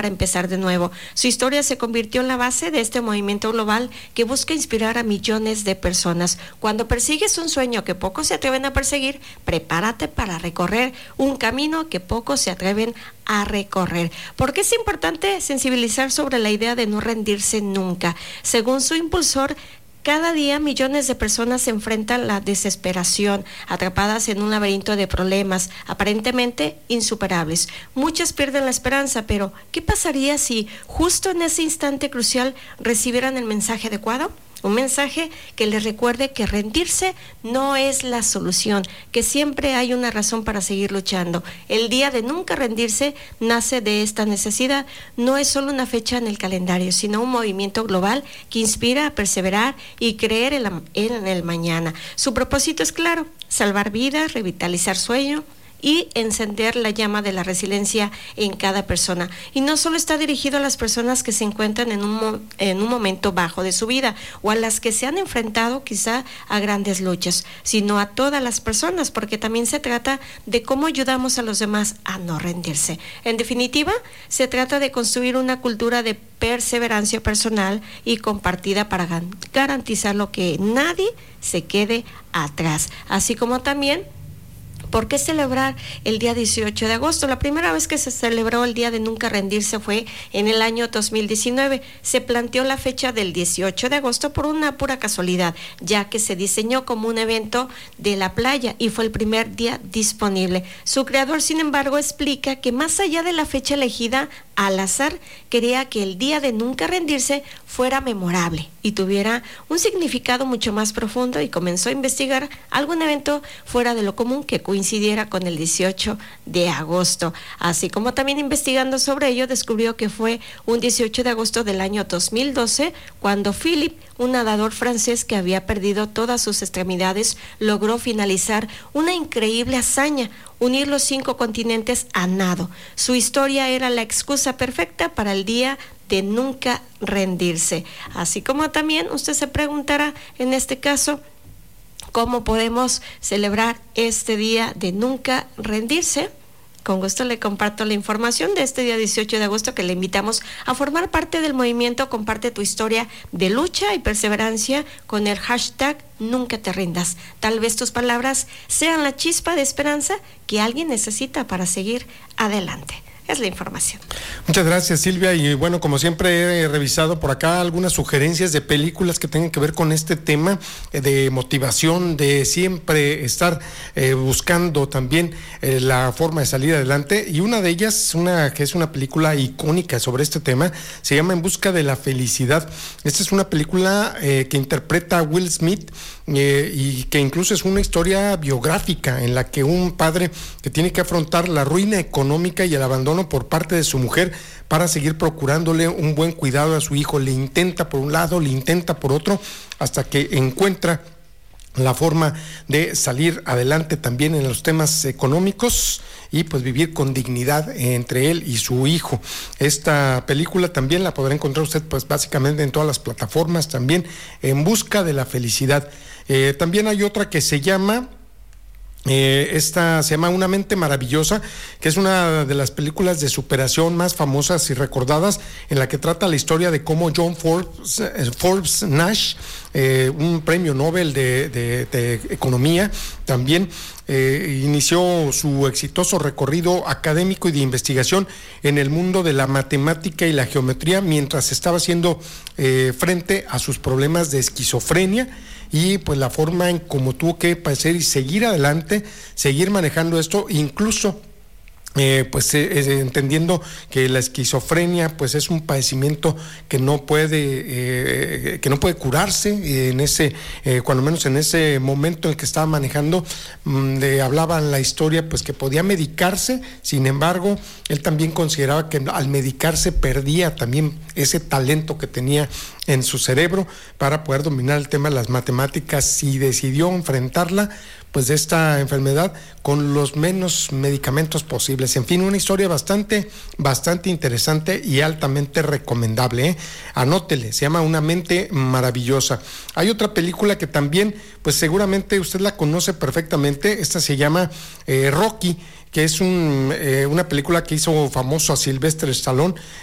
para empezar de nuevo. Su historia se convirtió en la base de este movimiento global que busca inspirar a millones de personas. Cuando persigues un sueño que pocos se atreven a perseguir, prepárate para recorrer un camino que pocos se atreven a recorrer. ¿Por qué es importante sensibilizar sobre la idea de no rendirse nunca? Según su impulsor, cada día millones de personas se enfrentan a la desesperación, atrapadas en un laberinto de problemas aparentemente insuperables. Muchas pierden la esperanza, pero ¿qué pasaría si justo en ese instante crucial recibieran el mensaje adecuado? Un mensaje que les recuerde que rendirse no es la solución, que siempre hay una razón para seguir luchando. El día de nunca rendirse nace de esta necesidad. No es solo una fecha en el calendario, sino un movimiento global que inspira a perseverar y creer en el mañana. Su propósito es claro: salvar vidas, revitalizar sueños y encender la llama de la resiliencia en cada persona. Y no solo está dirigido a las personas que se encuentran en un momento bajo de su vida o a las que se han enfrentado quizá a grandes luchas, sino a todas las personas, porque también se trata de cómo ayudamos a los demás a no rendirse. En definitiva, se trata de construir una cultura de perseverancia personal y compartida para garantizar lo que nadie se quede atrás, así como también ¿por qué celebrar el día 18 de agosto? La primera vez que se celebró el Día de Nunca Rendirse fue en el año 2019. Se planteó la fecha del 18 de agosto por una pura casualidad, ya que se diseñó como un evento de la playa y fue el primer día disponible. Su creador, sin embargo, explica que más allá de la fecha elegida al azar, quería que el Día de Nunca Rendirse fuera memorable y tuviera un significado mucho más profundo, y comenzó a investigar algún evento fuera de lo común que coincidiera con el 18 de agosto. Así como también investigando sobre ello, descubrió que fue un 18 de agosto del año 2012 cuando Philippe, un nadador francés que había perdido todas sus extremidades, logró finalizar una increíble hazaña: unir los 5 continentes a nado. Su historia era la excusa perfecta para el día de nunca rendirse. Así como también usted se preguntará, en este caso, ¿cómo podemos celebrar este día de nunca rendirse? Con gusto le comparto la información de este día 18 de agosto, que le invitamos a formar parte del movimiento Comparte tu historia de lucha y perseverancia con el hashtag Nunca te rindas. Tal vez tus palabras sean la chispa de esperanza que alguien necesita para seguir adelante. Es la información. Muchas gracias, Silvia. Y bueno, como siempre, he revisado por acá algunas sugerencias de películas que tengan que ver con este tema de motivación, de siempre estar buscando también la forma de salir adelante. Y una de ellas, que es una película icónica sobre este tema, se llama En busca de la felicidad. Esta es una película que interpreta a Will Smith, y que incluso es una historia biográfica en la que un padre que tiene que afrontar la ruina económica y el abandono por parte de su mujer para seguir procurándole un buen cuidado a su hijo, le intenta por un lado, le intenta por otro, hasta que encuentra la forma de salir adelante también en los temas económicos y pues vivir con dignidad entre él y su hijo. Esta película también la podrá encontrar usted pues básicamente en todas las plataformas, también En busca de la felicidad. También hay otra que se llama esta se llama Una mente maravillosa, que es una de las películas de superación más famosas y recordadas, en la que trata la historia de cómo John Forbes Nash, un premio Nobel de economía, también inició su exitoso recorrido académico y de investigación en el mundo de la matemática y la geometría, mientras estaba haciendo frente a sus problemas de esquizofrenia, y pues la forma en cómo tuvo que pasar y seguir adelante, seguir manejando esto, incluso entendiendo que la esquizofrenia pues es un padecimiento que no puede curarse. En ese cuando menos en ese momento en el que estaba manejando, hablaba en la historia pues que podía medicarse. Sin embargo, él también consideraba que al medicarse perdía también ese talento que tenía en su cerebro para poder dominar el tema de las matemáticas, y decidió enfrentarla pues de esta enfermedad con los menos medicamentos posibles. En fin, una historia bastante interesante y altamente recomendable, Anótele, se llama Una mente maravillosa. Hay otra película que también pues seguramente usted la conoce perfectamente. Esta se llama Rocky, que es una película que hizo famoso a Sylvester Stallone,